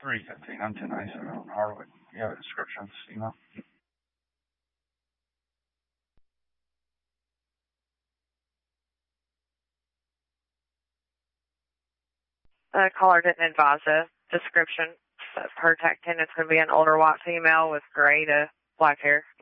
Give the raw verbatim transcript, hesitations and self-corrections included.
three fifteen. I'm ten ninety-seven. Harwood. You have a description of this email? The caller didn't advise a description. So her tech ten is going to be an older white female with gray to black hair.